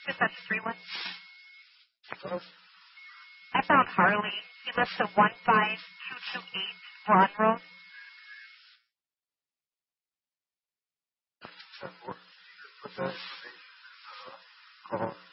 Just that's 31. I found Harley. He lives at 15228 Ron Road. Put that information in the call.